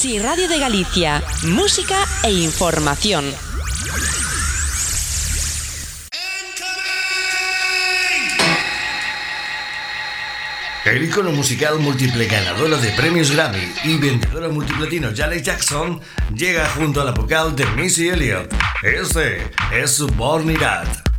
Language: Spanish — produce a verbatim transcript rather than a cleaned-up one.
Sí Radio de Galicia, música e información. El icono musical múltiple ganadora de premios Grammy y vendedora multiplatino Janet Jackson llega junto a la vocal de Missy Elliott. Este es su Born It Out.